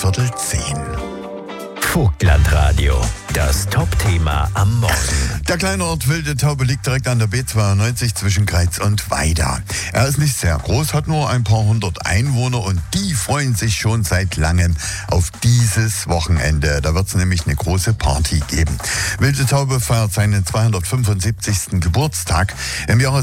9:45. Vogtlandradio, das Top-Thema am Morgen. Der kleine Ort Wilde Taube liegt direkt an der B92 zwischen Greiz und Weida. Er ist nicht sehr groß, hat nur ein paar hundert Einwohner und die freuen sich schon seit langem auf dieses Wochenende. Da wird es nämlich eine große Party geben. Wilde Taube feiert seinen 275. Geburtstag. Im Jahre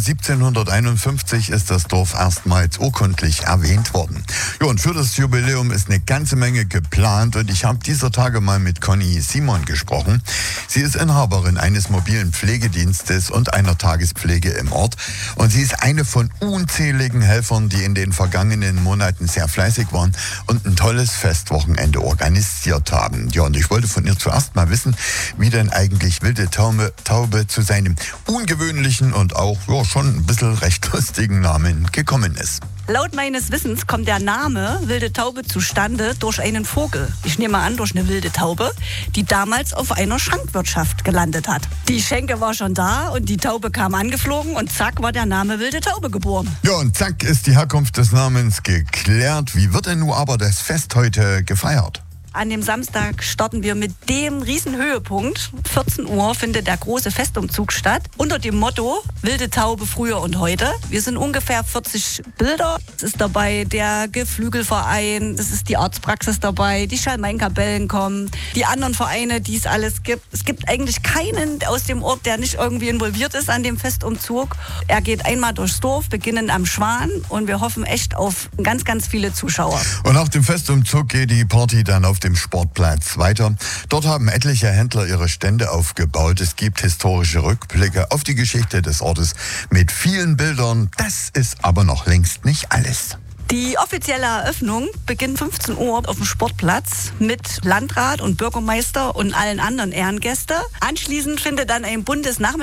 1751 ist das Dorf erstmals urkundlich erwähnt worden. Ja, und für das Jubiläum ist eine ganze Menge geplant und ich habe dieser Tage mal mit Conny Simon gesprochen. Sie ist Inhaberin eines mobilen Pflegedienstes und einer Tagespflege im Ort. Und sie ist eine von unzähligen Helfern, die in den vergangenen Monaten sehr fleißig waren und ein tolles Festwochenende organisiert haben. Ja, und ich wollte von ihr zuerst mal wissen, wie denn eigentlich Wilde Taube zu seinem ungewöhnlichen und auch schon ein bisschen recht lustigen Namen gekommen ist. Laut meines Wissens kommt der Name Wilde Taube zustande durch einen Vogel. Ich nehme an, durch eine wilde Taube, die damals auf einer Schankwirtschaft gelandet hat. Die Schenke war schon da und die Taube kam angeflogen und zack war der Name Wilde Taube geboren. Ja, und zack ist die Herkunft des Namens geklärt. Wie wird denn nun aber das Fest heute gefeiert? An dem Samstag starten wir mit dem Riesenhöhepunkt. 14 Uhr findet der große Festumzug statt. Unter dem Motto Wilde Taube früher und heute. Wir sind ungefähr 40 Bilder. Es ist dabei der Geflügelverein, es ist die Arztpraxis dabei, die Schalmeinkapellen kommen, die anderen Vereine, die es alles gibt. Es gibt eigentlich keinen aus dem Ort, der nicht irgendwie involviert ist an dem Festumzug. Er geht einmal durchs Dorf, beginnend am Schwan und wir hoffen echt auf ganz, ganz viele Zuschauer. Und nach dem Festumzug geht die Party dann auf dem Sportplatz weiter. Dort haben etliche Händler ihre Stände aufgebaut. Es gibt historische Rückblicke auf die Geschichte des Ortes mit vielen Bildern. Das ist aber noch längst nicht alles. Die offizielle Eröffnung beginnt 15 Uhr auf dem Sportplatz mit Landrat und Bürgermeister und allen anderen Ehrengästen. Anschließend findet dann ein buntes